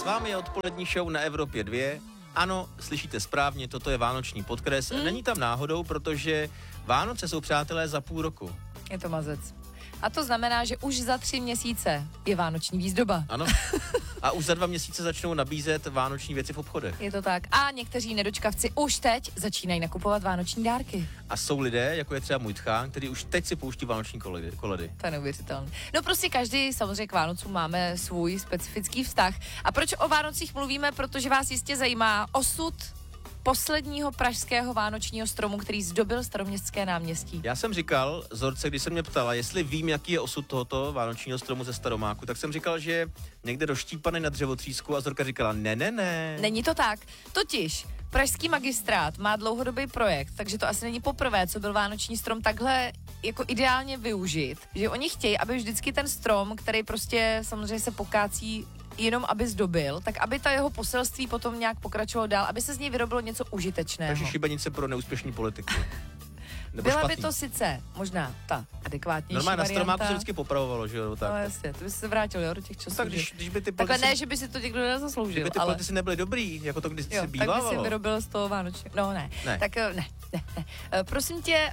vámi je odpolední show na Evropě 2. Ano, slyšíte správně, toto je vánoční podkres. Není tam náhodou, protože Vánoce jsou, přátelé, za půl roku. Je to mazec. A to znamená, že už za 3 měsíce je vánoční výzdoba. Ano. A už za 2 měsíce začnou nabízet vánoční věci v obchodech. Je to tak. A někteří nedočkavci už teď začínají nakupovat vánoční dárky. A jsou lidé, jako je třeba můj tchán, který už teď si pouští vánoční koledy. To je neuvěřitelné. No prostě každý samozřejmě k Vánocům máme svůj specifický vztah. A proč o Vánocích mluvíme? Protože vás jistě zajímá osud posledního pražského vánočního stromu, který zdobil Staroměstské náměstí. Já jsem říkal, Zorce, když se mě ptala, jestli vím, jaký je osud tohoto vánočního stromu ze Staromáku, tak jsem říkal, že je někde doštípaný na dřevotřísku a Zorka říkala, ne. Není to tak. Totiž pražský magistrát má dlouhodobý projekt, takže to asi není poprvé, co byl vánoční strom takhle jako ideálně využit, že oni chtějí, aby vždycky ten strom, který prostě samozřejmě se pokácí jenom aby zdobil, tak aby ta jeho poselství potom nějak pokračovalo dál, aby se z něj vyrobilo něco užitečného. Takže šibenice pro neúspěšní politiky. Byla špatný. By to sice možná ta adekvátnější normálně varianta. Normálně na stromák to vždycky popravovalo, že jo? Tak. No jasně, to by se vrátil, jo, do těch časů. Tak když by ty politici... Takhle ne, že by si to někdo nezasloužil, kdyby ty politici nebyli dobrý, jako to když si bývávalo. Tak by si vyrobil z toho vánočního. No ne. Tak ne. Prosím tě,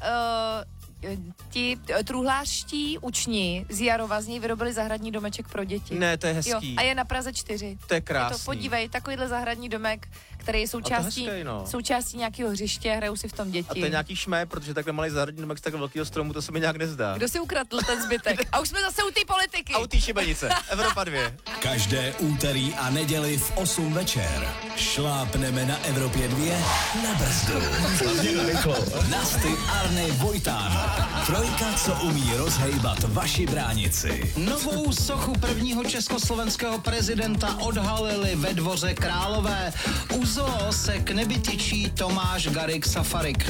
ti truhlářští učni z Jarova z něj vyrobili zahradní domeček pro děti. Ne, to je hezký. Jo, a je na Praze 4. To je krásný. Podívej, takovýhle zahradní domek, který je součástí nějakého hřiště, hrajou si v tom děti. A to je nějaký šmé, protože takhle malý zahradní domek z takhle velkého stromu, to se mi nějak nezdá. Kdo si ukradl ten zbytek? A už jsme zase u té politiky. A u té šibenice. Evropa 2. Každé úterý a neděli v 8 večer šlápneme na Evropě 2 na brzdu. Nasty Arnej Vojtán. Trojka, co umí rozhejbat vaši bránici. Novou sochu prvního československého prezidenta odhalili ve Dvoře Králové. U zoo se k nebi tyčí Tomáš Garrigue Safarik.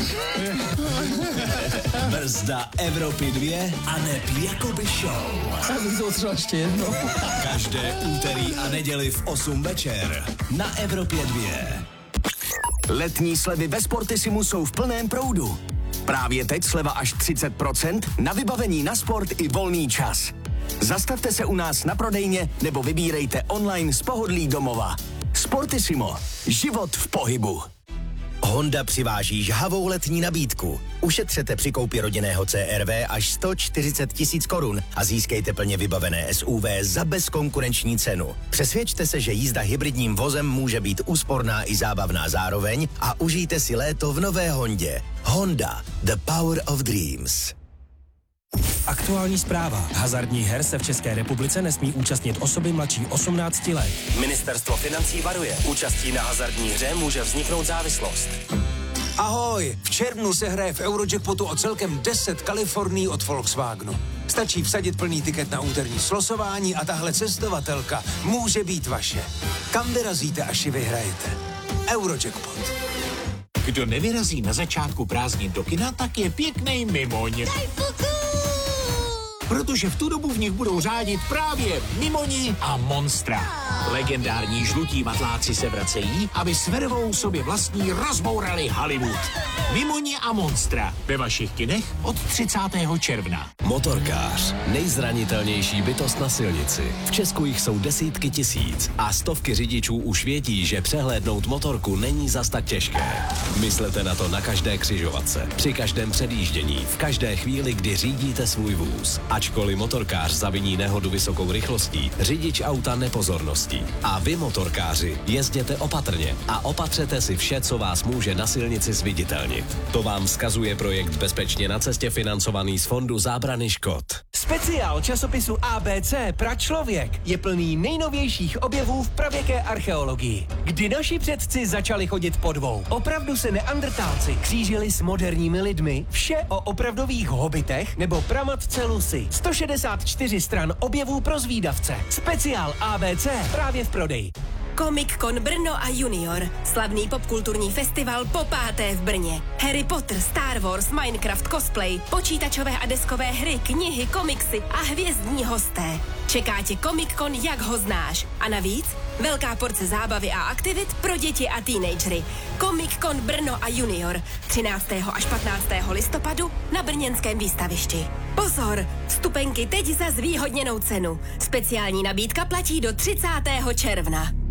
Brzda Evropy 2 a neb Jakoby show. Abych to třeba ještě jedno. Každé úterý a neděli v 8 večer na Evropě 2. Letní slevy ve Sportissimu jsou v plném proudu. Právě teď sleva až 30% na vybavení na sport i volný čas. Zastavte se u nás na prodejně nebo vybírejte online z pohodlí domova. Sportissimo. Život v pohybu. Honda přiváží žhavou letní nabídku. Ušetřete při koupi rodinného CR-V až 140 000 korun a získejte plně vybavené SUV za bezkonkurenční cenu. Přesvědčte se, že jízda hybridním vozem může být úsporná i zábavná zároveň a užijte si léto v nové Hondě. Honda. The power of dreams. Aktuální zpráva. Hazardních her se v České republice nesmí účastnit osoby mladší 18 let. Ministerstvo financí varuje. Účastí na hazardní hře může vzniknout závislost. Ahoj, v červnu se hraje v Eurojackpotu o celkem 10 Kalifornií od Volkswagenu. Stačí vsadit plný tiket na úterní slosování a tahle cestovatelka může být vaše. Kam vyrazíte, až ji vyhrajete? Eurojackpot. Kdo nevyrazí na začátku prázdnin do kina, tak je pěknej mimoň. Protože v tu dobu v nich budou řádit právě Mimoni a Monstra. Legendární žlutí matláci se vracejí, aby s vervou sobě vlastní rozbourali Hollywood. Mimoni a Monstra ve vašich kinech od 30. června. Motorkář. Nejzranitelnější bytost na silnici. V Česku jich jsou desítky tisíc a stovky řidičů už vědí, že přehlédnout motorku není zas tak těžké. Myslete na to na každé křižovatce, při každém předjíždění, v každé chvíli, kdy řídíte svůj vůz. Ačkoliv motorkář zaviní nehodu vysokou rychlostí, řidič auta nepozorností. A vy, motorkáři, jezděte opatrně a opatřete si vše, co vás může na silnici zviditelnit. To vám vzkazuje projekt Bezpečně na cestě financovaný z Fondu zábrany škod. Speciál časopisu ABC Pračlověk je plný nejnovějších objevů v pravěké archeologii. Kdy naši předci začali chodit po dvou. Opravdu se neandrtálci křížili s moderními lidmi. Vše o opravdových hobitech nebo pramatce Lucy. 164 stran objevů pro zvídavce. Speciál ABC právě v prodeji. Comic-Con Brno a Junior. Slavný popkulturní festival po 5. v Brně. Harry Potter, Star Wars, Minecraft, cosplay, počítačové a deskové hry, knihy, komiksy a hvězdní hosté. Čeká tě Comic-Con, jak ho znáš. A navíc velká porce zábavy a aktivit pro děti a teenagery. Comic-Con Brno a Junior. 13. až 15. listopadu na brněnském výstavišti. Pozor! Vstupenky teď za zvýhodněnou cenu. Speciální nabídka platí do 30. června.